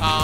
ช้า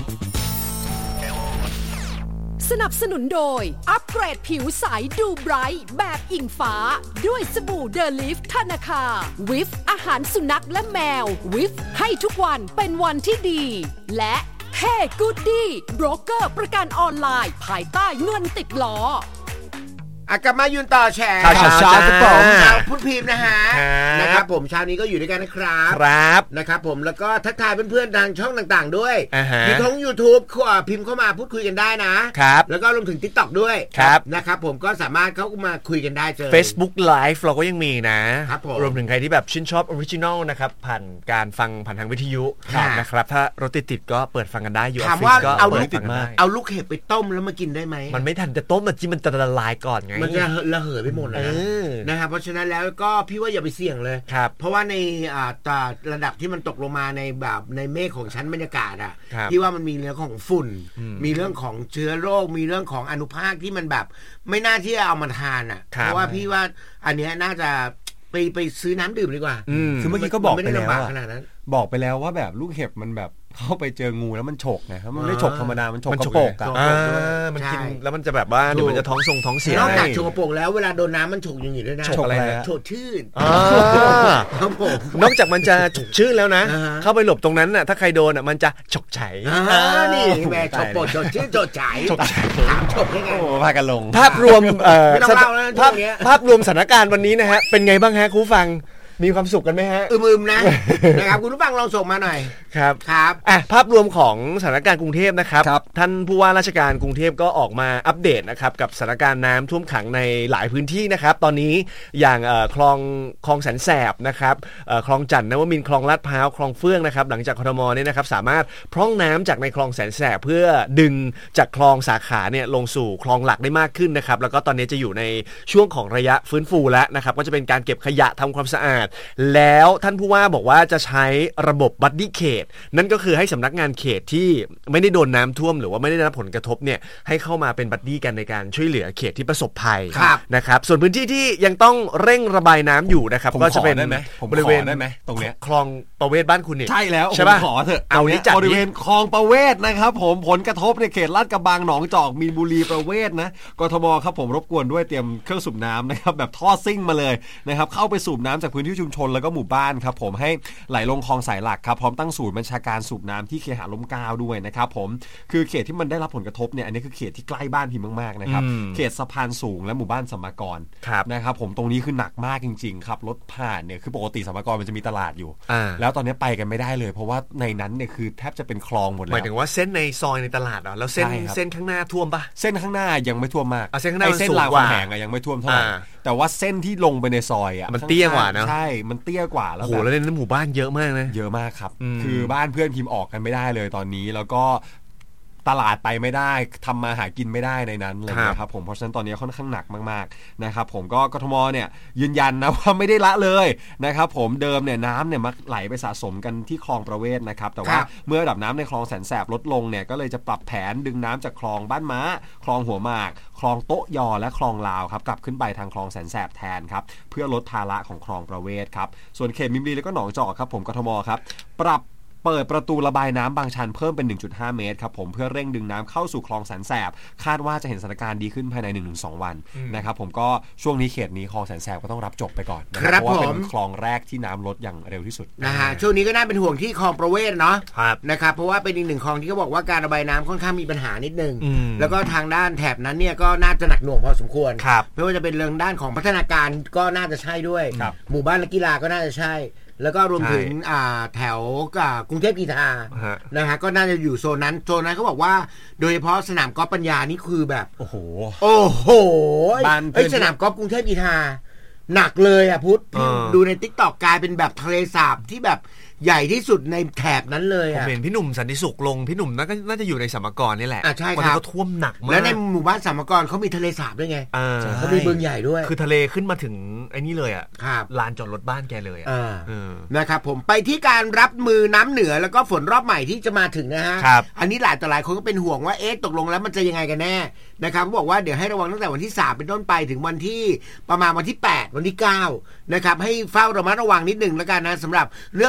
สนับสนุนโดยอัปเกรดผิวใสดูไบรท์แบบอิงฟ้าด้วยสบู่เดลิฟธนาคาวิฟอาหารสุนัขและแมววิฟให้ทุกวันเป็นวันที่ดีและเฮ้กูดดี้โบรกเกอร์ประกันออนไลน์ภายใต้เงินติดล้อกลับมายืนต่อแชร์เช้าครับผมพุทธพิมพ์นะฮะนะครับผมเช้านี้ก็อยู่ด้วยกันนะครับนะครับผมแล้วก็ทักทายเพื่อนๆทางช่องต่างๆด้วยมีทั้ง YouTube พิมพ์เข้ามาพูดคุยกันได้นะแล้วก็รวมถึง TikTok ด้วยนะครับผมก็สามารถเข้ามาคุยกันได้เจอ Facebook Live เราก็ยังมีนะรวมถึงใครที่แบบชื่นชอบ Original นะครับผ่านการฟังผ่านทางวิทยุนะครับถ้ารถติดก็เปิดฟังกันได้อยู่ออฟฟิศก็เปิดฟังกันได้เอาลูกเห็บไปต้มแล้วมากินได้ไหมมันไม่ทันจะต้มมันจะละลายก่อนไงมันจะระเหยไปหมดเลยนะครับเพราะฉะนั้นแล้วก็พี่ว่าอย่าไปเสี่ยงเลยเพราะว่าในระดับที่มันตกลงมาในแบบในเมฆของชั้นบรรยากาศอ่ะพี่ว่ามันมีเรื่องของฝุ่นมีเรื่องของเชื้อโรคมีเรื่องของอนุภาคที่มันแบบไม่น่าที่จะเอามาทานอ่ะเพราะว่าพี่ว่าอันนี้น่าจะไปซื้อน้ำดื่มดีกว่าคือเมื่อกี้ก็บอกไปแล้วบอกไปแล้วว่าแบบลูกเห็บมันแบบเข้าไปเจองูแล้วมันฉกไงมันไม่ฉกธรรมดามันฉกกระโปงมันกินแล้วมันจะแบบว่าเดี๋ยวมันจะท้องเสียนอกจากฉกกระโปงแล้วเวลาโดนน้ำมันฉกอย่างนี้ด้วยนะฉกอะไรฉกชื่นนอกจากมันจะฉกชื่นแล้วนะเข้าไปหลบตรงนั้นน่ะถ้าใครโดนอ่ะมันจะฉกไฉนี่แม่ฉกโปงฉกชื่นฉกไฉถามฉกได้ไงโอ้พากันลงภาพรวมภาพรวมสถานการณ์วันนี้นะฮะเป็นไงบ้างฮะคุณฟังมีความสุขกันไหมฮะอึมๆนะครับคุณผู้ฟังลองส่งมาหน่อยครับภาพรวมของสถานการณ์กรุงเทพนะครับท่านผู้ว่าราชการกรุงเทพก็ออกมาอัปเดตนะครับกับสถานการณ์น้ำท่วมขังในหลายพื้นที่นะครับตอนนี้อย่างคลองแสนแสบนะครับคลองจันทน์นวมินทร์คลองลาดพร้าวคลองเฟื่องนะครับหลังจากคทมเนี่ยนะครับสามารถพร่องน้ำจากในคลองแสนแสบเพื่อดึงจากคลองสาขาเนี่ยลงสู่คลองหลักได้มากขึ้นนะครับแล้วก็ตอนนี้จะอยู่ในช่วงของระยะฟื้นฟูแล้วนะครับก็จะเป็นการเก็บขยะทำความสะอาดแล้วท่านผู้ว่าบอกว่าจะใช้ระบบบัดดี้เขตนั่นก็คือให้สำนักงานเขตที่ไม่ได้โดนน้ำท่วมหรือว่าไม่ได้รับผลกระทบเนี่ยให้เข้ามาเป็นบัดดี้กันในการช่วยเหลือเขตที่ประสบภัยนะครับส่วนพื้นที่ที่ยังต้องเร่งระบายน้ำอยู่นะครับก็จะเป็นบริเวณได้ไหมตรงเนี้ยคลองประเวศบ้านคุณนี่ใช่แล้วใช่ป่ะขอเถอะเอานี้บริเวณคลองประเวศนะครับผมผลกระทบในเขตลาดกระบังหนองจอกมีนบุรีประเวศนะกทมครับผมรบกวนด้วยเตรียมเครื่องสูบน้ำนะครับแบบท่อซิ่งมาเลยนะครับเข้าไปสูบน้ำจากพื้นที่ชุมชนแล้วก็หมู่บ้านครับผมให้ไหลลงคลองสายหลักครับพร้อมตั้งศูนย์บัญชาการสูบน้ำที่เคหะร่มเกล้าด้วยนะครับผมคือเขตที่มันได้รับผลกระทบเนี่ยอันนี้คือเขตที่ใกล้บ้านพิมมากๆนะครับเขตสะพานสูงและหมู่บ้านสัมมากรนะครับผมตรงนี้คือหนักมากจริงๆครับรถผ่านเนี่ยคือปกติสัมมากรมันจะมีตลาดอยู่แล้วตอนนี้ไปกันไม่ได้เลยเพราะว่าในนั้นเนี่ยคือแทบจะเป็นคลองหมดแล้วหมายถึงว่าเส้นในซอยในตลาดแล้วเส้นข้างหน้าท่วมปะเส้นข้างหน้ายังไม่ท่วมมากเส้นข้างหน้าเส้นรามคำแหงยังไม่ท่วมเท่าไหร่แต่ว่าเส้นที่ลงไปในซอยอ่ะมันเตี้ยกว่านะใช่มันเตี้ยกว่าแล้วโหแล้วในหมู่บ้านเยอะมากนะเยอะมากครับคือบ้านเพื่อนพิมพ์ออกกันไม่ได้เลยตอนนี้แล้วก็ตลาดไปไม่ได้ทำมาหากินไม่ได้ในนั้นเลยนะครับผมเพราะฉะนั้นตอนนี้ค่อนข้างหนักมากๆนะครับผมก็กทมเนี่ยยืนยันนะว่าไม่ได้ละเลยนะครับผมเดิมเนี่ยน้ำเนี่ยมักไหลไปสะสมกันที่คลองประเวศนะครับแต่ว่าเมื่อระดับน้ำในคลองแสนแสบลดลงเนี่ยก็เลยจะปรับแผนดึงน้ำจากคลองบ้านม้าคลองหัวหมากคลองโต๊ะยอและคลองลาวครับกลับขึ้นไปทางคลองแสนแสบแทนครับเพื่อลดภาระของคลองประเวศครับส่วนเขตมินบุรีแล้วก็หนองจอกครับผมกทมครับเปิดประตูระบายน้ำบางชันเพิ่มเป็น 1.5 เมตรครับผมเพื่อเร่งดึงน้ำเข้าสู่คลองแสนแสบคาดว่าจะเห็นสถานการณ์ดีขึ้นภายใน 1-2 วันนะครับผมก็ช่วงนี้เขตนี้คลองแสนแสบก็ต้องรับจบไปก่อนนะครับเพราะว่าเป็นคลองแรกที่น้ำลดอย่างเร็วที่สุดนะฮะช่วงนี้ก็น่าเป็นห่วงที่คลองประเวศเนาะนะครับเพราะว่าเป็นอีกหนึ่งคลองที่เขาบอกว่าการระบายน้ำค่อนข้างมีปัญหานิดนึงแล้วก็ทางด้านแถบนั้นเนี่ยก็น่าจะหนักหน่วงพอสมควรไม่ว่าจะเป็นเรื่องด้านของพัฒนาการก็น่าจะใช่ด้วยหมู่บ้านและกีฬาก็น่าจะใช่แล้วก็รวมถึงแถวกรุงเทพกีฬานะฮะก็น่าจะอยู่โซนนั้นเขาบอกว่าโดยเฉพาะสนามกอล์ฟปัญญานี่คือแบบโอ้โหสนามกอล์ฟกรุงเทพกีฬาหนักเลยอ่ะพุทธดูใน TikTok กลายเป็นแบบทะเลสาบที่แบบใหญ่ที่สุดในแถบนั้นเลยผมเห็นพี่หนุ่มสันติสุขลงพี่หนุ่มน่าจะอยู่ในสัมมกรนี่แหละใช่ครับก็ท่วมหนักมากแล้วในหมู่บ้านสัมมกรเขามีทะเลสาบด้วยไงเขามีบึงใหญ่ด้วยคือทะเลขึ้นมาถึงไอ้นี่เลยอ่ะลานจอดรถบ้านแกเลยนะครับผมไปที่การรับมือน้ำเหนือแล้วก็ฝนรอบใหม่ที่จะมาถึงนะฮะอันนี้หลายคนก็เป็นห่วงว่าตกลงแล้วมันจะยังไงกันแน่นะครับเขาบอกว่าเดี๋ยวให้ระวังตั้งแต่วันที่3เป็นต้นไปถึงวันที่ประมาณวันที่8วันที่9นะครับให้เฝ้าระมัดระวังนิดนึงแล้วกันนะสำหรับเรื่องของน้ำ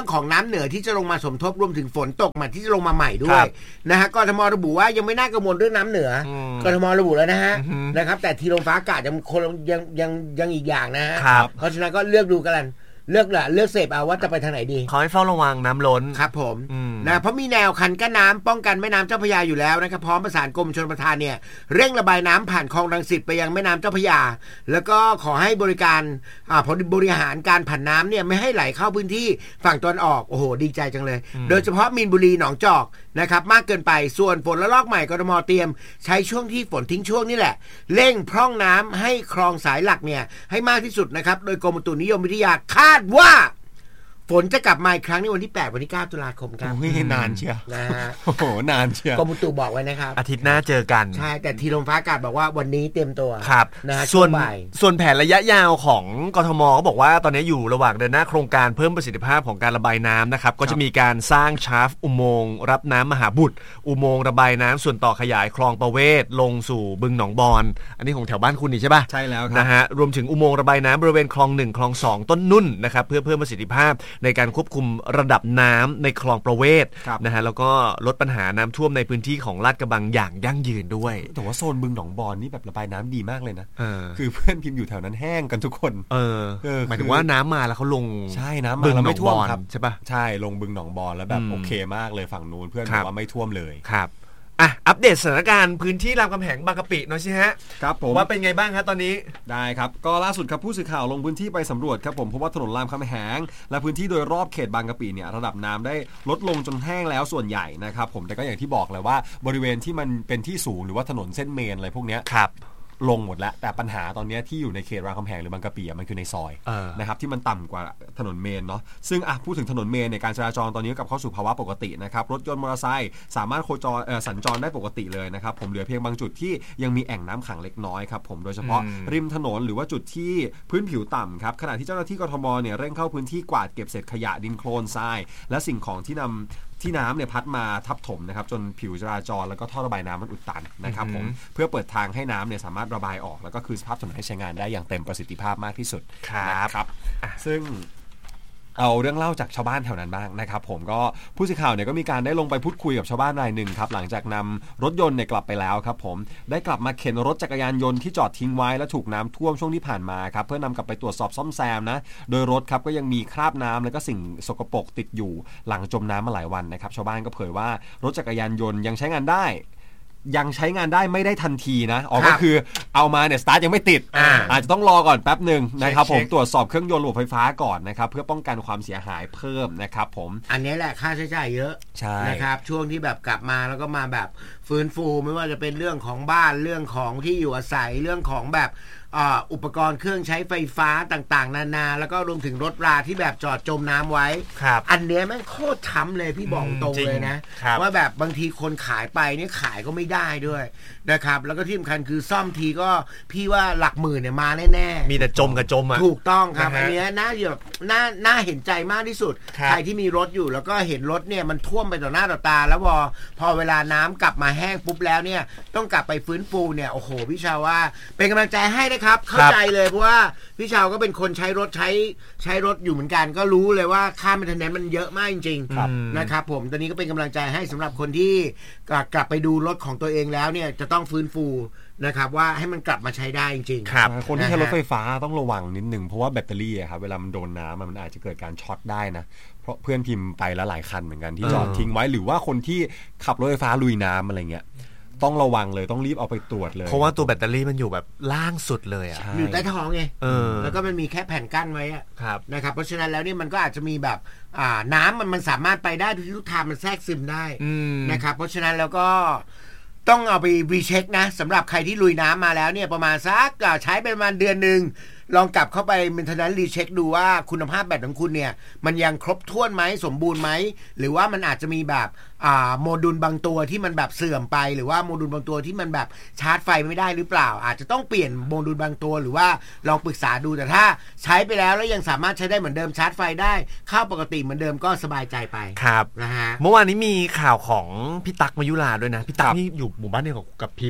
ำเหนือที่จะลงมาสมทบรวมถึงฝนตกมาที่จะลงมาใหม่ด้วยนะฮะกทมระบุว่ายังไม่น่ากังวลเรื่องน้ำเหนือกทมระบุแล้วนะฮะนะครับแต่ทีลมฟ้าอากาศยังอีกอย่างนะฮะเพราะฉะนั้นก็เลือกดูกันเลือกเสพเอาว่าจะไปทางไหนดีขอให้เฝ้าระวังน้ำล้นครับผมนะเพราะมีแนวคันกั้นน้ำป้องกันแม่น้ำเจ้าพระยาอยู่แล้วนะครับพร้อมประสานกรมชลประทานเนี่ยเร่งระบายน้ำผ่านคลองรังสิตไปยังแม่น้ำเจ้าพระยาแล้วก็ขอให้บริการบริหารการผันน้ำเนี่ยไม่ให้ไหลเข้าพื้นที่ฝั่งตะวันออกโอ้โหดีใจจังเลยโดยเฉพาะมีนบุรีหนองจอกนะครับมากเกินไปส่วนฝนระลอกใหม่กทมเตรียมใช้ช่วงที่ฝนทิ้งช่วงนี่แหละเร่งพร่องน้ำให้คลองสายหลักเนี่ยให้มากที่สุดนะครับโดยกรมอุตุนิยมวิทยาคาดว่าฝนจะกลับมาอีกครั้งในวันที่8วันที่9ตุลาคมครับโอ้ยนานเชียวนะฮะโอ้โหนานเชียวกรมอุตุบอกไว้นะครับอาทิตย์หน้าเจอกันใช่แต่ทีลมฟ้าอากาศบอกว่าวันนี้เตรียมตัวครับนะส่วนแผนระยะยาวของกทมก็บอกว่าตอนนี้อยู่ระหว่างเดินหน้าโครงการเพิ่มประสิทธิภาพของการระบายน้ำนะครับก็จะมีการสร้างชาร์ฟอุโมงค์รับน้ำมหาบุตรอุโมงค์ระบายน้ำส่วนต่อขยายคลองประเวศลงสู่บึงหนองบอนอันนี้ของแถวบ้านคุณนี่ใช่ป่ะใช่แล้วครับนะฮะรวมถึงอุโมงค์ระบายน้ำบริเวณคลอง1คลอง2ต้นนุ่นนะครับเพื่อเพิ่มประสิทธิภาพในการควบคุมระดับน้ำในคลองประเวศนะฮะแล้วก็ลดปัญหาน้ำท่วมในพื้นที่ของลาดกระบังอย่างยั่งยืนด้วยแต่ว่าโซนบึงหนองบอนนี่แบบระบายน้ำดีมากเลยนะคือเพื่อนพิมพ์อยู่แถวนั้นแห้งกันทุกคนหมายถึงว่าน้ำมาแล้วเขาลงใช่น้ำมาแล้วไม่ท่วมครับใช่ป่ะใช่ลงบึงหนองบอนแล้วแบบโอเคมากเลยฝั่งนู้นเพื่อนบอกว่าไม่ท่วมเลยครับอัปเดตสถานการณ์พื้นที่รามคำแหงบางกะปิหน่อยสิฮะครับผมว่าเป็นไงบ้างครับตอนนี้ได้ครับก็ล่าสุดครับผู้สื่อข่าวลงพื้นที่ไปสำรวจครับผมเพราะว่าถนนรามคำแหงและพื้นที่โดยรอบเขตบางกะปิเนี่ยระดับน้ำได้ลดลงจนแห้งแล้วส่วนใหญ่นะครับผมแต่ก็อย่างที่บอกเลยว่าบริเวณที่มันเป็นที่สูงหรือว่าถนนเส้นเมนอะไรพวกนี้ครับลงหมดแล้วแต่ปัญหาตอนนี้ที่อยู่ในเขตรามคำแหงหรือบางกะปิมันคือในซอยนะครับที่มันต่ำกว่าถนนเมนเนาะซึ่งพูดถึงถนนเมนในการจราจรตอนนี้กลับเข้าสู่ภาวะปกตินะครับรถยนต์มอเตอร์ไซค์สามารถสัญจรได้ปกติเลยนะครับผมเหลือเพียงบางจุดที่ยังมีแอ่งน้ำขังเล็กน้อยครับผมโดยเฉพาะริมถนนหรือว่าจุดที่พื้นผิวต่ำครับขณะที่เจ้าหน้าที่กทมเนี่ยเร่งเข้าพื้นที่กวาดเก็บเศษขยะดินโคลนทรายและสิ่งของที่น้ำเนี่ยพัดมาทับถมนะครับจนผิวจราจรแล้วก็ท่อระบายน้ำมันอุดตันนะครับผมเพื่อเปิดทางให้น้ำเนี่ยสามารถระบายออกแล้วก็คืนสภาพถนนให้ใช้งานได้อย่างเต็มประสิทธิภาพมากที่สุดนะครับซึ่งเอาเรื่องเล่าจากชาวบ้านแถวนั้นบ้างนะครับผมก็ผู้สื่อข่าวเนี่ยก็มีการได้ลงไปพูดคุยกับชาวบ้านรายหนึ่งครับหลังจากนำรถยนต์เนี่ยกลับไปแล้วครับผมได้กลับมาเข็นรถจักรยานยนต์ที่จอดทิ้งไว้และถูกน้ำท่วมช่วงที่ผ่านมาครับเพื่อนำกลับไปตรวจสอบซ่อมแซมนะโดยรถครับก็ยังมีคราบน้ำและก็สิ่งสกปรกติดอยู่หลังจมน้ำมาหลายวันนะครับชาวบ้านก็เผยว่ารถจักรยานยนต์ยังใช้งานได้ไม่ได้ทันทีนะก็คือเอามาเนี่ยสตาร์ทยังไม่ติดอาจจะต้องรอก่อนแป๊บนึงนะครับผมตรวจสอบเครื่องยนต์ระบบไฟฟ้าก่อนนะครับเพื่อป้องกันความเสียหายเพิ่มนะครับผมอันนี้แหละค่าใช้จ่ายเยอะนะครับช่วงที่แบบกลับมาแล้วก็มาแบบฟื้นฟูไม่ว่าจะเป็นเรื่องของบ้านเรื่องของที่อยู่อาศัยเรื่องของแบบอุปกรณ์เครื่องใช้ไฟฟ้าต่างๆนานาแล้วก็รวมถึงรถราที่แบบจอดจมน้ำไว้อันเนี้ยแม่งโคตรช้ำเลยพี่บอกตรงเลยนะว่าแบบบางทีคนขายไปนี่ขายก็ไม่ได้ด้วยนะครับแล้วก็ที่สำคัญคือซ่อมทีก็พี่ว่าหลักหมื่นเนี่ยมาแน่ๆมีแต่จมกับจมถูกต้องครับอันเนี้ยน่าเห็นใจมากที่สุดใครที่มีรถอยู่แล้วก็เห็นรถเนี่ยมันท่วมไปต่อหน้าต่อตาแล้วพอเวลาน้ำกลับมาแห้งปุ๊บแล้วเนี่ยต้องกลับไปฟื้นฟูเนี่ยโอ้โหพี่ชาวว่าเป็นกำลังใจให้ครับเข้าใจเลยเพราะว่าพี่ชาวก็เป็นคนใช้รถอยู่เหมือนกันก็รู้เลยว่าค่าแมนเทนแนนซ์มันเยอะมากจริงๆนะครับผมตอนนี้ก็เป็นกำลังใจให้สำหรับคนที่กลับไปดูรถของตัวเองแล้วเนี่ยจะต้องฟื้นฟูนะครับว่าให้มันกลับมาใช้ได้จริงๆคนที่ใช้รถไฟฟ้าต้องระวังนิดนึงเพราะว่าแบตเตอรี่ครับเวลามันโดนน้ำมันอาจจะเกิดการช็อตได้นะเพราะเพื่อนพิมพ์ไปแล้วหลายคันเหมือนกันที่จอดทิ้งไว้หรือว่าคนที่ขับรถไฟฟ้าลุยน้ำอะไรเงี้ยต้องระวังเลยต้องรีบเอาไปตรวจเลยเพราะว่าตัวแบตเตอรี่มันอยู่แบบล่างสุดเลยอ่ะอยู่ใต้ท้องไงแล้วก็มันมีแค่แผ่นกั้นไว้อ่ะนะครับเพราะฉะนั้นแล้วนี่มันก็อาจจะมีแบบน้ำมันสามารถไปได้ทุกทางมันแทรกซึมได้นะครับเพราะฉะนั้นแล้วก็ต้องเอาไปรีเช็คนะสำหรับใครที่ลุยน้ำมาแล้วเนี่ยประมาณสักใช้ไปประมาณเดือนนึงลองกลับเข้าไปเมนเทนแนนซ์รีเช็คดูว่าคุณภาพแบตของคุณเนี่ยมันยังครบถ้วนไหมสมบูรณ์ไหมหรือว่ามันอาจจะมีแบบโมดูลบางตัวที่มันแบบเสื่อมไปหรือว่าโมดูลบางตัวที่มันแบบชาร์จไฟไม่ได้หรือเปล่าอาจจะต้องเปลี่ยนโมดูลบางตัวหรือว่าลองปรึกษาดูแต่ถ้าใช้ไปแล้วยังสามารถใช้ได้เหมือนเดิมชาร์จไฟได้เข้าปกติเหมือนเดิมก็สบายใจไปครับนะฮะเมื่อวานนี้มีข่าวของพี่ตั๊กมายุราด้วยนะพี่ตั๊กนี่อยู่หมู่บ้านเดียวกับพิมพ์ปะ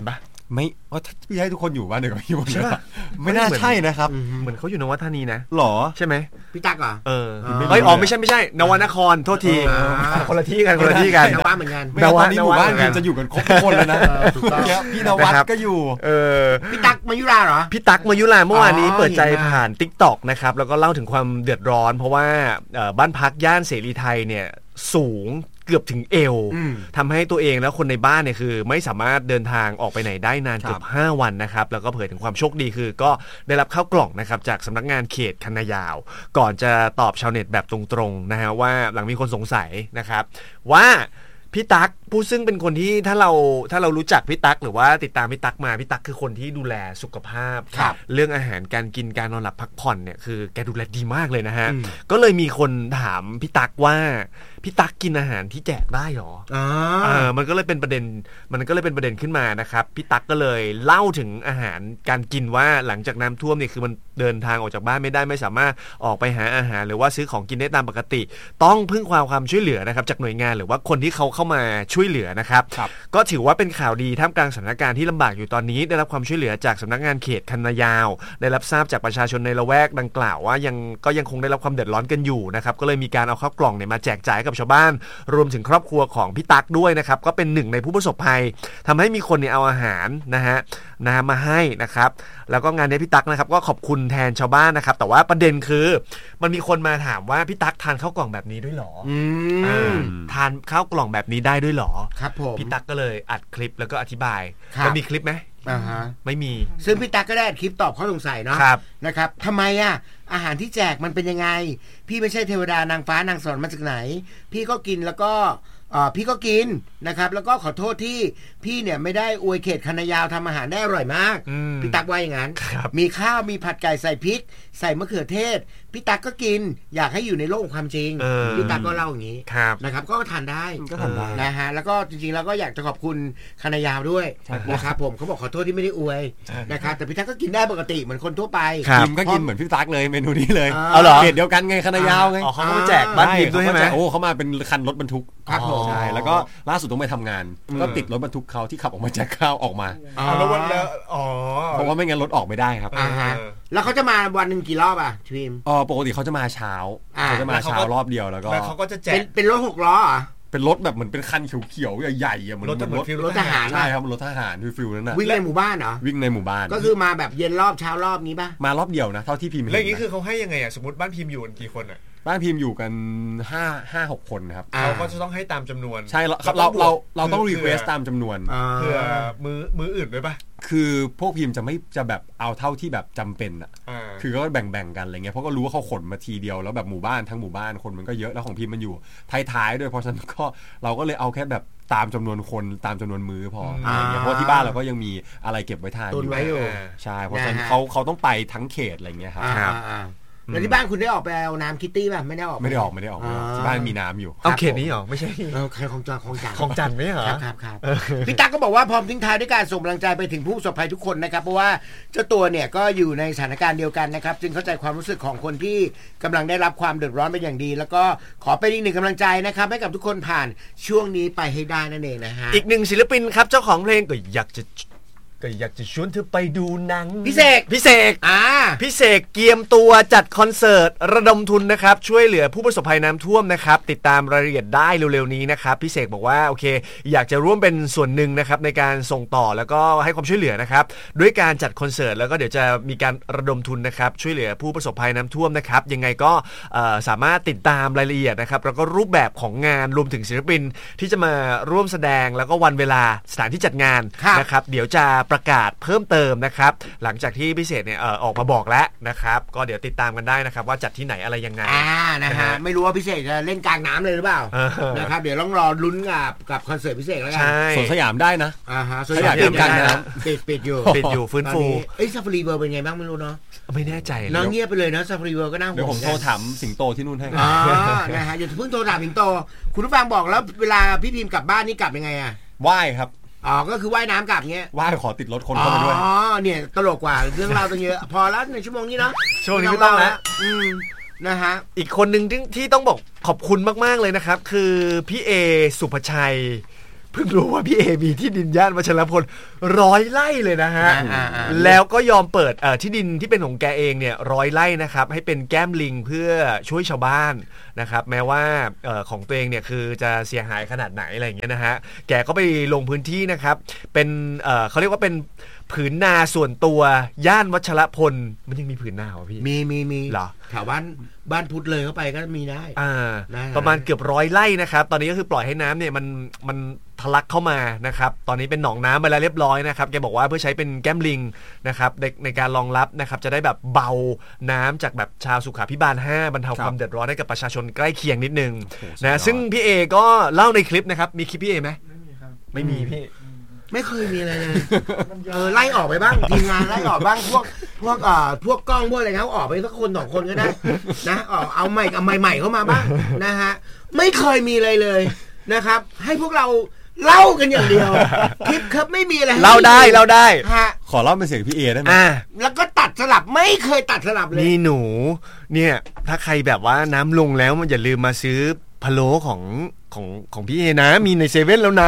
ไม่พี่ให้ทุกคนอยู่บ้านเดียวกับพี่หมดเลยไม่น่าใช่นะครับเหมือนเขาอยู่นวัดธานีนะหรอใช่ไหมพี่ตั๊กเหรอไม่ใช่นวนครโทษทีคนละที่กันนวัดเหมือนกันตอนนี้หมู่บ้านพิมจะอยู่กันครบทุกคนเลยนะพี่นวัดก็อยู่พี่ตั๊กมายุราเหรอพี่ตั๊กมายุราเมื่อวานนี้เปิดใจผ่าน TikTok นะครับแล้วก็เล่าถึงความเดือดร้อนเพราะว่าบ้านพักย่านเสรีไทยเนี่ยสูงเกือบถึงเอวทำให้ตัวเองแล้วคนในบ้านเนี่ยคือไม่สามารถเดินทางออกไปไหนได้นานเกือบ5 วันนะครับแล้วก็เผยถึงความโชคดีคือก็ได้รับข้าวกล่องนะครับจากสำนักงานเขตคันนายาวก่อนจะตอบชาวเน็ตแบบตรงๆนะฮะว่าหลังมีคนสงสัยนะครับว่าพี่ตั๊กผู้ซึ่งเป็นคนที่ถ้าเรารู้จักพี่ตั๊กหรือว่าติดตามพี่ตั๊กมาพี่ตั๊กคือคนที่ดูแลสุขภาพเรื่องอาหารการกินการนอนหลับพักผ่อนเนี่ยคือแกดูแลดีมากเลยนะฮะก็เลยมีคนถามพี่ตั๊กว่าพี่ตั๊กกินอาหารที่แจกได้หรอมันก็เลยเป็นประเด็นขึ้นมานะครับพี่ตั๊กก็เลยเล่าถึงอาหารการกินว่าหลังจากน้ำท่วมเนี่ยคือมันเดินทางออกจากบ้านไม่ได้ไม่สามารถออกไปหาอาหารหรือว่าซื้อของกินได้ตามปกติต้องพึ่งความช่วยเหลือนะครับจากหน่วยงานหรือว่าคนที่เขาเข้ามาช่วยเหลือนะครับก็ถือว่าเป็นข่าวดีท่ามกลางสถานการณ์ที่ลำบากอยู่ตอนนี้ได้รับความช่วยเหลือจากสำนักงานเขตคันนายาวได้รับทราบจากประชาชนในละแวกดังกล่าวว่ายังคงได้รับความเดือดร้อนกันอยู่นะครับก็เลยมีการเอาข้าวกล่องเนี่ยมาแจกจ่ายกับชาวบ้านรวมถึงครอบครัวของพี่ตั๊กด้วยนะครับก็เป็นหนึ่งในผู้ประสบภัยทำให้มีคนเนี่ยเอาอาหารนะฮะมาให้นะครับแล้วก็งานนี้พี่ตั๊กนะครับก็ขอบคุณแทนชาวบ้านนะครับแต่ว่าประเด็นคือมันมีคนมาถามว่าพี่ตั๊กทานข้าวกล่องแบบนี้ด้วยหรอทานข้าวกล่องแบบนี้ได้ด้วยหรอครับผมพี่ตั๊กก็เลยอัดคลิปแล้วก็อธิบายแล้วมีคลิปไหมไม่มีซึ่งพี่ตั๊กก็ได้อัดคลิปตอบข้อสงสัยเนาะนะครับทำไมอาหารที่แจกมันเป็นยังไงพี่ไม่ใช่เทวดานางฟ้านางสวรรค์มาจากไหนพี่ก็กินแล้วก็พี่ก็กินนะครับแล้วก็ขอโทษที่พี่เนี่ยไม่ได้อวยเขตคันนายาวทำอาหารได้อร่อยมากพี่ตั๊กว่าอย่างนั้นมีข้าวมีผัดไก่ใส่พริกใส่มะเขือเทศพี่ตั๊กก็กินอยากให้อยู่ในโลกของความจริงพี่ตั๊กก็เล่าอย่างนี้นะครับก็ทานได้นะฮะแล้วก็จริงๆแล้วก็อยากจะขอบคุณคันนายาวด้วยนะครับผมเขาบอกขอโทษที่ไม่ได้อวยนะครับแต่พี่ตั๊กก็กินได้ปกติเหมือนคนทั่วไปพิมก็กินเหมือนพี่ตั๊กเลยเมนูนี้เลยเขตเดียวกันไงคันนายาวไงเขาก็แจกบ้านพิมด้วยใช่ไหมโอ้เขามาเป็นคันรถบรรทุกใช่แล้วก็ล่าสุดต้องไปทำงานก็ติดรถบรรทุกเขาที่ขับออกมาแจกข้าวออกมาแล้ววันแล้วเพราะว่าไม่งั้นรถออกไม่ได้ครับแล้วเขาจะมาวันนึงกี่รอบทีมปกติเขาจะมาเช้าเขาจะมาเช้ารอบเดียวแล้วก็เขาก็จะแจกเป็นรถ6 ล้อเป็นรถแบบเหมือนเป็นคันเขียวๆใหญ่ๆเหมือนรถทหารใช่ครับรถทหารฟิลนั้นนะวิ่งในหมู่บ้านเหรอวิ่งในหมู่บ้านก็คือมาแบบเย็นรอบเช้ารอบนี้ป่ะมารอบเดียวนะเท่าที่พิมพ์แล้วอย่างนี้คือเขาให้ยังไงสมมติบ้านพิมพ์อยู่กันกี่คนบ้านพิมพ์อยู่กัน5-6 คนครับเขาก็จะต้องให้ตามจำนวนใช่เราต้องรีเควสตามจำนวนเพื่อมืออื่นด้วยป่ะคือพวกพิมพ์จะแบบเอาเท่าที่แบบจำเป็นอ่ะคือก็แบ่งกันอะไรเงี้ยเพราะก็รู้ว่าเขาขนมาทีเดียวแล้วแบบหมู่บ้านทั้งหมู่บ้านคนมันก็เยอะแล้วของพิมพ์มันอยู่ท้ายๆด้วยเพราะฉะนั้นก็เราก็เลยเอาแค่แบบตามจำนวนคนตามจำนวนมือพออะไรเงี้ยเพราะที่บ้านเราก็ยังมีอะไรเก็บไว้ทานอยู่ใช่เพราะฉะนั้นเขาต้องไปทั้งเขตอะไรเงี้ยครับแล้วที่บ้านคุณได้ออกไปเอาน้ำคิตตี้ป่ะไม่ได้ออกที่บ้านมีน้ำอยู่เอาเขตนี้เหรอไม่ใช่ใครของจันไม่เหรอครับพี่ตั๊กก็บอกว่าพร้อมทิ้งท้ายด้วยการส่งกำลังใจไปถึงผู้ประสบภัยทุกคนนะครับเพราะว่าเจ้าตัวเนี่ยก็อยู่ในสถานการณ์เดียวกันนะครับจึงเข้าใจความรู้สึกของคนที่กำลังได้รับความเดือดร้อนเป็นอย่างดีแล้วก็ขอเป็นอีกหนึ่งกำลังใจนะครับให้กับทุกคนผ่านช่วงนี้ไปให้ได้นั่นเองนะฮะอีกหนึ่งศิลปินครับเจ้าของเพลงก็อยากจะชวนเธอไปดูหนังพิเศษพิเศษเกียมตัวจัดคอนเสิร์ตระดมทุนนะครับช่วยเหลือผู้ประสบภัยน้ำท่วมนะครับติดตามรายละเอียดได้เร็วๆนี้นะครับพิเศษบอกว่าโอเคอยากจะร่วมเป็นส่วนหนึ่งนะครับในการส่งต่อแล้วก็ให้ความช่วยเหลือนะครับด้วยการจัดคอนเสิร์ตแล้วก็เดี๋ยวจะมีการระดมทุนนะครับช่วยเหลือผู้ประสบภัยน้ำท่วมนะครับยังไงก็สามารถติดตามรายละเอียดนะครับแล้วก็รูปแบบของงานรวมถึงศิลปินที่จะมาร่วมแสดงแล้วก็วันเวลาสถานที่จัดงานนะครับเดี๋ยวจะประกาศเพิ่มเติมนะครับหลังจากที่พิเศษเนี่ยออกมาบอกแล้วนะครับก็เดี๋ยวติดตามกันได้นะครับว่าจัดที่ไหนอะไรยังไงนะฮะไม่รู้ว่าพิเศษจะเล่นกลางน้ำเลยหรือเปล่านะครับเดี๋ยวต้องรอลุ้นกับคอนเสิร์ตพิเศษแล้วกันสวนสยามได้นะสวนสยามปิดกันนะปิดอยู่ฟื้นฟูซาฟารีเวิร์เป็นไงบ้างไม่รู้เนาะไม่แน่ใจน้องเงียบไปเลยนะซาฟารีเวิร์ก็น่าห่วงเดี๋ยวผมโทรถามสิงโตที่นู่นให้นะฮะอย่าเพิ่งโทรถามสิงโตคุณผู้ฟังบอกแล้วเวลาพี่พิมพ์กลับบ้านนี่กลับยังไงว่ายครับก็คือว่ายน้ำกลับเงี้ยว่ายขอติดรถคนเข้าไปด้วยเนี่ยตลกกว่าเรื่องราวตั้งเยอะพอแล้วในชั่วโมงนี้เนาะชั่วโมงนี้ไม่ต้องแล้วนะฮะอีกคนนึงที่ต้องบอกขอบคุณมากๆเลยนะครับคือพี่เอสุภชัยเพิ่งรู้ว่าพี่เอมีที่ดินย่านวัชรพล100 ไร่เลยนะฮะแล้วก็ยอมเปิดที่ดินที่เป็นของแกเองเนี่ย100 ไร่นะครับให้เป็นแก้มลิงเพื่อช่วยชาวบ้านนะครับแม้ว่าของตัวเองเนี่ยคือจะเสียหายขนาดไหนอะไรอย่างเงี้ยนะฮะแกก็ไปลงพื้นที่นะครับเป็นเขาเรียกว่าเป็นผืนนาส่วนตัวย่านวัชรพลมันยังมีผืนนาเหรอพี่มีเหรอแถวบ้านพุทธเลยเข้าไปก็มีได้ประมาณเกือบ100 ไร่นะครับตอนนี้ก็คือปล่อยให้น้ำเนี่ยมันทะลักเข้ามานะครับตอนนี้เป็นหนองน้ำไปแล้วเรียบร้อยนะครับแกบอกว่าเพื่อใช้เป็นแก้มลิงนะครับในการรองรับนะครับจะได้แบบเบาน้ำจากแบบชาวสุขาภิบาล5บรรเทาความเดือดร้อนให้กับประชาชนใกล้เคียงนิดนึงนะซึ่งพี่เอก็เล่าในคลิปนะครับมีคลิปพี่เอไหมไม่มีพี่ไม่เคยมีอะไรเลยไล่ออกไปบ้างทีมงานไล่ออกบ้างพวกกล้องพวกอะไรเขาออกไปสักคน2 คนก็ได้นะเอาใหม่เข้ามาบ้างนะฮะไม่เคยมีอะไรเลยนะครับให้พวกเราเล่ากันอย่างเดียวคลิปครับไม่มีอะไรเล่าได้ขอเล่าเป็นเสียงพี่เอได้ไหมแล้วก็ตัดสลับไม่เคยตัดสลับเลยนี่หนูเนี่ยถ้าใครแบบว่าน้ำลงแล้วมันอย่าลืมมาซื้อพะโล้ของพี่เอนะมีในเซเว่นแล้วนะ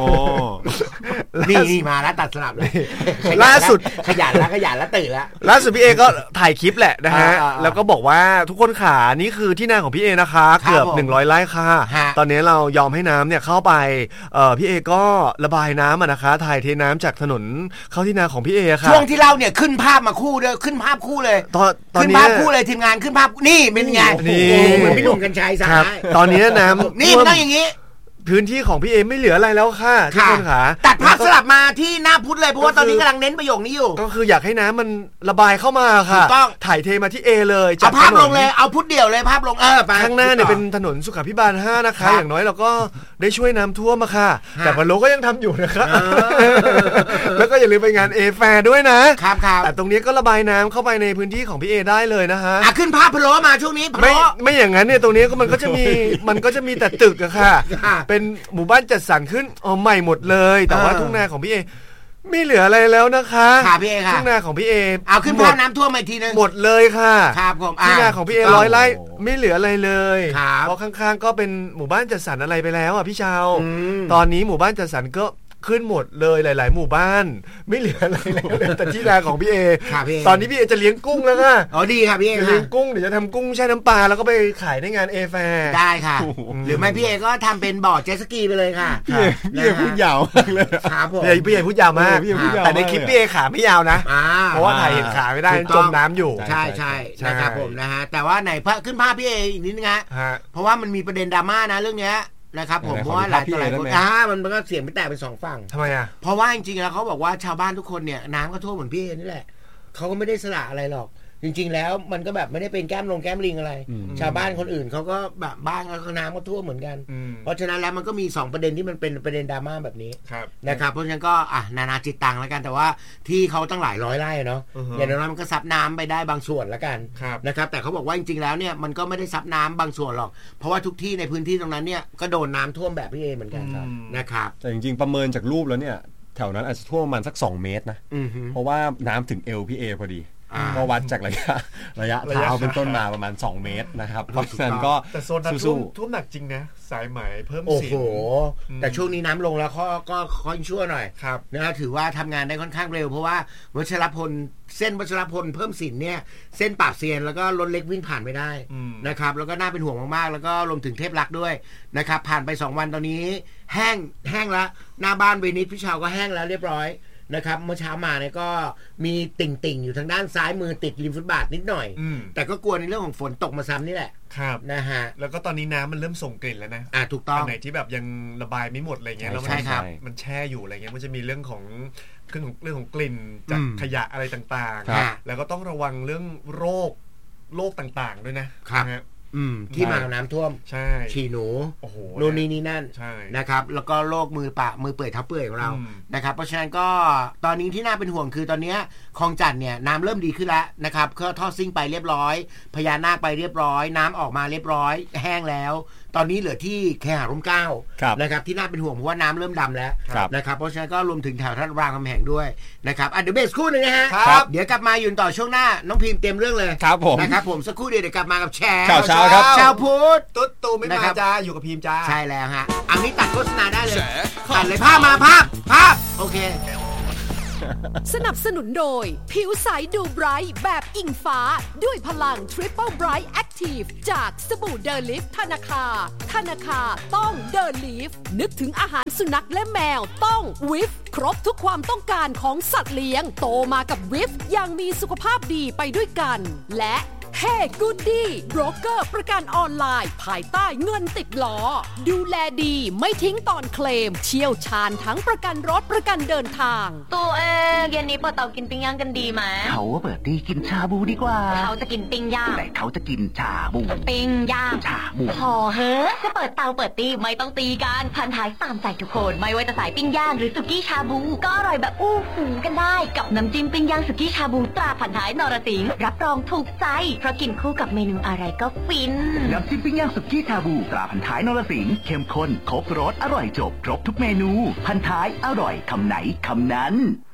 นี่มาแล้วตัดสลับเลยล่าสุดขยันแล้วตื่นแล้วล่าสุดพี่เอก็ถ่ายคลิปแหละนะฮะแล้วก็บอกว่าทุกคนขานี่คือที่นาของพี่เอนะคะเกือบ100 ไร่ค่ะตอนนี้เรายอมให้น้ำเนี่ยเข้าไปพี่เอก็ระบายน้ำนะคะถ่ายเทน้ำจากถนนเข้าที่นาของพี่เอค่ะช่วงที่เล่าเนี่ยขึ้นภาพมาคู่ด้วยขึ้นภาพคู่เลยขึ้นภาพคู่เลยทีมงานขึ้นภาพนี่เป็นไงเหมือนพี่หนุ่มกัญชัยสั่งให้ตอนนี้น้ำนี่มันต้องอย่างนี้พื้นที่ของพี่เอไม่เหลืออะไรแล้วค่ะทุกคนค่ะตัดภาพสลับมาที่หน้าพุทธเลยเพราะว่าตอนนี้กำลังเน้นประโยคนี้อยู่ก็คืออยากให้น้ำมันระบายเข้ามาค่ะถ่ายเทมาที่เอเลยเอาภาพลงเลยเอาพุทธเดี่ยวเลยภาพลงไปข้างหน้าเนี่ยเป็นถนนสุขาภิบาล5นะคะอย่างน้อยเราก็ได้ช่วยน้ำท่วมมาค่ะแต่พะโล้ก็ยังทำอยู่นะคะแล้วก็อย่าลืมไปงานเอแฟร์ด้วยนะครับแต่ตรงนี้ก็ระบายน้ำเข้าไปในพื้นที่ของพี่เอได้เลยนะฮะขึ้นภาพพะโล้มาช่วงนี้พะโล้ไม่อย่างนั้นเนี่ยตรงนี้มันก็จะมีแต่ตึกอะค่ะเป็นหมู่บ้านจัดสรรขึ้นใหม่หมดเลยแต่ว่าทุ่งนาของพี่เอไม่เหลืออะไรแล้วนะคะพี่เอค่ะทุ่งนาของพี่เอเอาขึ้นภาพน้ำท่วมอีกทีนึงหมดเลยค่ะครับผมทุ่งนาของพี่เอ100 ไร่ไม่เหลืออะไรเลยเพราะข้างๆก็เป็นหมู่บ้านจัดสรรอะไรไปแล้วอ่ะพี่ชาวตอนนี้หมู่บ้านจัดสรรก็ขึ้นหมดเลยหลายๆหมู่บ้านไม่เหลืออะไรแล้วแต่ที่นาของพี่เอตอนนี้พี่เอจะเลี้ยงกุ้งแล้วค่ะดีค่ะพี่เอเลี้ยงกุ้งเดี๋ยวจะทำกุ้งแช่น้ำปลาแล้วก็ไปขายในงานเอแฟร์ได้ค่ะหรือไม่พี่เอก็ทำเป็นบ่อเจ็ตสกีไปเลยค่ะพี่เอพูดยาวเลยครับผมพี่เอพูดยาวมากแต่ในคลิปพี่เอขาไม่ยาวนะเพราะว่าถ่ายเห็นขาไม่ได้จมน้ำอยู่ใช่นะครับผมนะฮะแต่ว่าไหนขึ้นภาพพี่เออีกนิดนึงฮะเพราะว่ามันมีประเด็นดราม่านะเรื่องเนี้ยนะครับผมเพราะว่าหลายคนมันก็เสียงไปแตกเป็น2 ฝั่งทำไมอ่ะเพราะว่าจริงๆแล้วเขาบอกว่าชาวบ้านทุกคนเนี่ยน้ำก็ท่วมเหมือนพี่นี่แหละเขาก็ไม่ได้สละอะไรหรอกจริงๆแล้วมันก็แบบไม่ได้เป็นแก้มลิงอะไรชาวบ้านคนอื่นเขาก็แบบบ้านแล้วน้ำก็ท่วมเหมือนกันเพราะฉะนั้นแล้วมันก็มี2ประเด็นที่มันเป็นประเด็นดราม่าแบบนี้นะครับเพราะฉะนั้นก็นานาจิตตังแล้วกันแต่ว่าที่เขาตั้งหลายร้อยไร่เนาะอย่างน้อยมันก็ซับน้ำไปได้บางส่วนแล้วกันนะครับแต่เขาบอกว่าจริงๆแล้วเนี่ยมันก็ไม่ได้ซับน้ำบางส่วนหรอกเพราะว่าทุกที่ในพื้นที่ตรงนั้นเนี่ยก็โดนน้ำท่วมแบบพี่เอเหมือนกันนะครับแต่จริงๆประเมินจากรูปแล้วเนี่ยแถวนั้นอาจจะท่วมประมาณสัก2 เมตรนะเพราะว่าน้ำถึงเอวพี่เอพอดีก็วัดจากระยะเท้าเป็นต้นมาประมาณ2 เมตรนะครับเพราะฉะนั้นก็แต่โซนนั้นท่วมหนักจริงนะสายไหมเพิ่มสินแต่ช่วงนี้น้ำลงแล้วก็ค่อยชั่วหน่อยนะถือว่าทำงานได้ค่อนข้างเร็วเพราะว่าเส้นวัชรพลเพิ่มสินเนี่ยเส้นปากเซียนแล้วก็รถเล็กวิ่งผ่านไม่ได้นะครับแล้วก็น่าเป็นห่วงมากๆแล้วก็รวมถึงเทพรักษ์ด้วยนะครับผ่านไป2 วันตอนนี้แห้งแล้วหน้าบ้านเวนิสพี่ชาวก็แห้งแล้วเรียบร้อยนะครับเมื่อเช้ามาเนี่ยก็มีติ่งอยู่ทางด้านซ้ายมือติดริมฟุตบาทนิดหน่อยแต่ก็กลัวในเรื่องของฝนตกมาซ้ำนี่แหละครับนะฮะแล้วก็ตอนนี้น้ำมันเริ่มส่งกลิ่นแล้วนะถูกต้องอันไหนที่แบบยังระบายไม่หมดอะไรเงี้ยแล้วมันแช่อยู่อะไรเงี้ยมันจะมีเรื่องของกลิ่นจากขยะอะไรต่างๆแล้วก็ต้องระวังเรื่องโรคต่างๆด้วยนะครับที่มากับน้ำท่วมฉี่หนูนู่นนี่นั่นนะครับแล้วก็โรคมือเปื่อยเท้าเปื่อยของเรานะครับเพราะฉะนั้นก็ตอนนี้ที่น่าเป็นห่วงคือตอนนี้คลองจันทน์เนี่ยน้ำเริ่มดีขึ้นแล้วนะครับเครื่องท่อซิ่งไปเรียบร้อยพญานาคไปเรียบร้อยน้ำออกมาเรียบร้อยแห้งแล้วตอนนี้เหลือที่แคหาร่มเกล้านะครับที่น่าเป็นห่วงเพราะว่าน้ำเริ่มดำแล้วนะครับเพราะฉะนั้นก็รวมถึงแถวท่ารามคำแหงด้วยนะครับเดี๋ยวเบสคู่หนึ่งนะฮะเดี๋ยวกลับมาอยู่ต่อช่วงหน้าน้องพิมพ์เตรียมเรื่องเลยนะครับผมสักครู่เดี๋ยวกลับมากับแชร์เช้าครับชาวพุทธตุ๊ดตูไม่มาจ้าอยู่กับพิมพ์จ้าใช่แล้วฮะอันนี้ตัดโฆษณาได้เลยตัดเลยภาพโอเคสนับสนุนโดยผิวใสดูไบรท์แบบอิงฟ้าด้วยพลัง Triple Bright Active จากสบู่เดลิฟธนาคาต้องเดลิฟนึกถึงอาหารสุนัขและแมวต้องวิฟครบทุกความต้องการของสัตว์เลี้ยงโตมากับวิฟอย่างมีสุขภาพดีไปด้วยกันและเฮ้กูดดี้โบรกเกอร์ประกันออนไลน์ภายใต้เงินติดล้อดูแลดีไม่ทิ้งตอนเคลมเชี่ยวชาญทั้งประกันรถประกันเดินทางตัวเองเย็นนี้เปิดเตากินปิ้งย่างกันดีไหมเขาเปิดตีกินชาบูดีกว่าเขาจะกินปิ้งย่างแต่เขาจะกินชาบูปิ้งย่างชาบูพอเฮ้จะเปิดเตาเปิดตีไม่ต้องตีกันพันท้ายตามใจทุกคนไม่ว่าจะสายปิ้งย่างหรือสุกี้ชาบูก็อร่อยแบบอู้หูกันได้กับน้ำจิ้มปิ้งย่างสุกี้ชาบูตราพันท้ายนรสิงห์รับรองถูกใจเพราะกินคู่กับเมนูอะไรก็ฟินน้ำจิ้มปิ้งย่างสุกี้ชาบูตราพันท้ายนรสิงห์เข้มข้นครบรสอร่อยจบครบทุกเมนูพันท้ายอร่อยคำไหนคำนั้น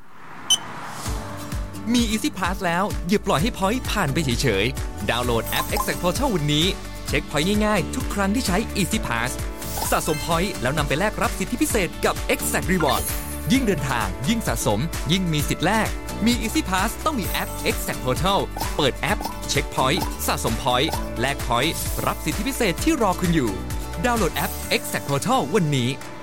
มี Easy Pass แล้วอย่าปล่อยให้ point ผ่านไปเฉยๆดาวน์โหลดแอป Exact Portal วันนี้เช็ค point ง่ายๆทุกครั้งที่ใช้ Easy Pass สะสม point แล้วนำไปแลกรับสิทธิพิเศษกับ Exact Reward ยิ่งเดินทางยิ่งสะสมยิ่งมีสิทธิ์แลกมี Easy Pass ต้องมีแอป Exact Portal เปิดแอปเช็ค point สะสม point แลก point รับสิทธิพิเศษที่รอคุณอยู่ดาวน์โหลดแอป Exact Portal วันนี้